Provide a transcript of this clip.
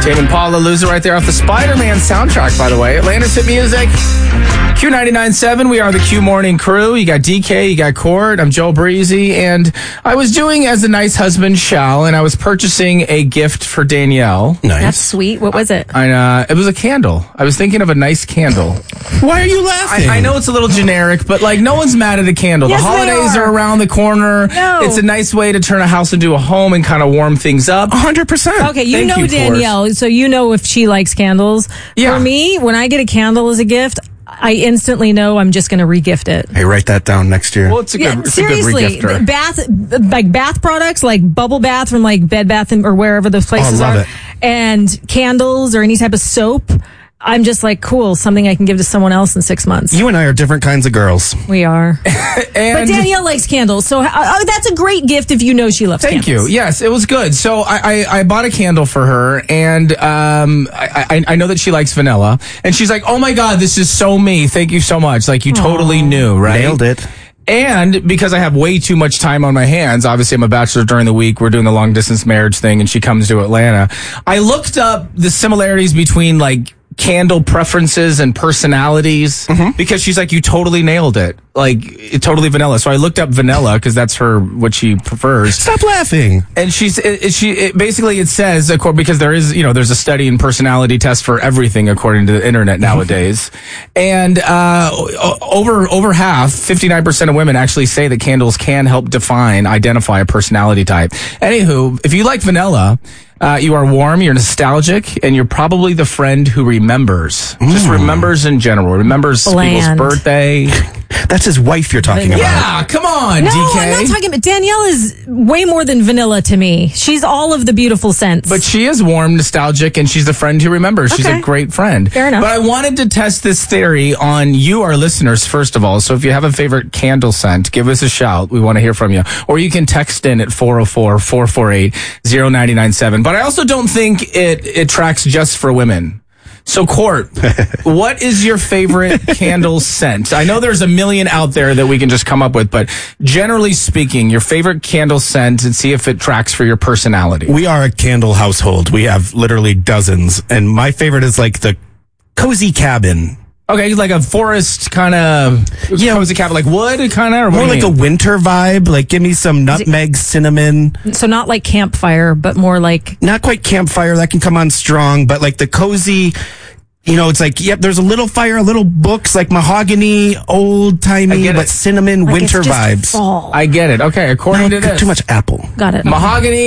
Tame Impala, Loser right there off the Spider-Man soundtrack, by the way. Atlanta's Hit Music. Q99.7, we are the Q Morning Crew. You got DK, you got Court, I'm Joe Breezy, and I was doing as a nice husband shall, and I was purchasing a gift for Danielle. Nice. That's sweet. What was it? It was a candle. I was thinking of a nice candle. Why are you laughing? I know it's a little generic, but like no one's mad at a candle. Yes, the holidays are around the corner. No. It's a nice way to turn a house into a home and kind of warm things up. 100%. Okay, you Thank know you, Danielle, so you know if she likes candles. Yeah. For me, when I get a candle as a gift, I instantly know I'm just going to regift it. Hey, write that down next year. Well, it's a good seriously, regifter. bath products like bubble bath from like Bed Bath or wherever those places love are, it. and candles or any type of soap. I'm just like, cool, something I can give to someone else in 6 months. You and I are different kinds of girls. We are. But Danielle likes candles, so that's a great gift if you know she loves candles. Thank you. Yes, it was good. So I bought a candle for her, and I know that she likes vanilla. And she's like, oh my God, this is so me. Thank you so much. Like, you totally knew, right? Nailed it. And because I have way too much time on my hands, obviously I'm a bachelor during the week. We're doing the long distance marriage thing, and she comes to Atlanta. I looked up the similarities between like candle preferences and personalities because she's like, you totally nailed it. Like, totally vanilla. So I looked up vanilla because that's what she prefers. Stop laughing. And basically it says, because there is, there's a study and personality test for everything according to the internet nowadays. And, over half, 59% of women actually say that candles can help identify a personality type. Anywho, if you like vanilla, you are warm, you're nostalgic, and you're probably the friend who remembers. Just remembers in general. Remembers people's birthday. That's his wife you're talking about. Yeah, come on, no, DK. I'm not talking about... Danielle is way more than vanilla to me. She's all of the beautiful scents. But she is warm, nostalgic, and she's the friend who remembers. She's a great friend. Fair enough. But I wanted to test this theory on you, our listeners, first of all. So if you have a favorite candle scent, give us a shout. We want to hear from you. Or you can text in at 404-448-0997. But I also don't think it tracks just for women. So, Court, what is your favorite candle scent? I know there's a million out there that we can just come up with, but generally speaking, your favorite candle scent, and see if it tracks for your personality. We are a candle household. We have literally dozens. And my favorite is like the Cozy Cabin. Okay, like a forest kind of, cozy cabin, like wood kind of? More like a winter vibe. Like, give me some nutmeg, cinnamon. So not like campfire, but more like... Not quite campfire. That can come on strong. But like the cozy, it's like, there's a little fire, a little books, like mahogany, old-timey, but cinnamon, like winter it's just vibes. Fall. I get it. Okay, according to this. Too much apple. Got it. Mahogany.